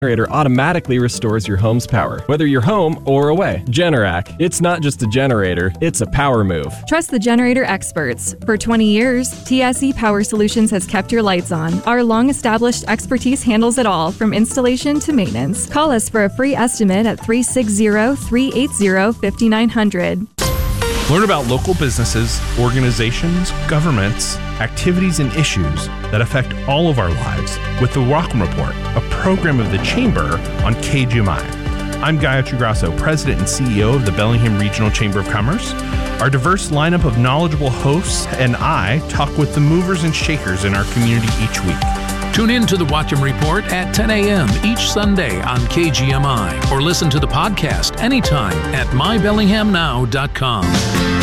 generator automatically restores your home's power, whether you're home or away. Generac, it's not just a generator, it's a power move. Trust the generator experts. For 20 years, TSE Power Solutions has kept your lights on. Our long-established expertise handles it all, from installation to maintenance. Call us for a free estimate at 360-380-5900. Learn about local businesses, organizations, governments, activities, and issues that affect all of our lives with the Rockland Report, a program of the Chamber on KGMI. I'm Gayatri Grasso, President and CEO of the Bellingham Regional Chamber of Commerce. Our diverse lineup of knowledgeable hosts and I talk with the movers and shakers in our community each week. Tune in to the Watcham Report at 10 a.m. each Sunday on KGMI or listen to the podcast anytime at mybellinghamnow.com.